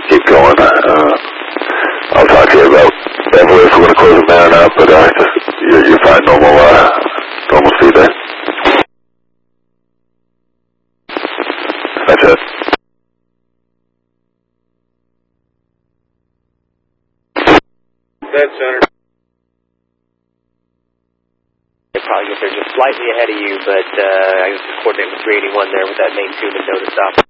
keep going. I'll talk to you about Beverly if we're going to close them down or not, but you're fine, normal speed there. That's it. That's center. They probably get there just slightly ahead of you, but I was coordinating with 381 there with that main tube and know to stop.